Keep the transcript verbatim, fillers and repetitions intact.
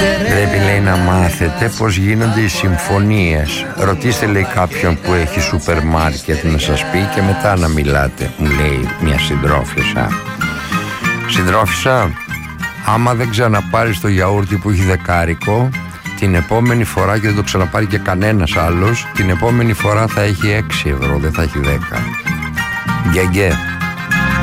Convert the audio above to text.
Πρέπει, λέει, να μάθετε πως γίνονται οι συμφωνίες. Ρωτήστε, λέει, κάποιον που έχει σούπερ μάρκετ να σας πει και μετά να μιλάτε, μου λέει μια συντρόφισσα. Συντρόφισσα, άμα δεν ξαναπάρεις το γιαούρτι που έχει δεκάρικο, την επόμενη φορά, και δεν το ξαναπάρει και κανένας άλλος, την επόμενη φορά θα έχει έξι ευρώ, δεν θα έχει δέκα. Γκέγκέ.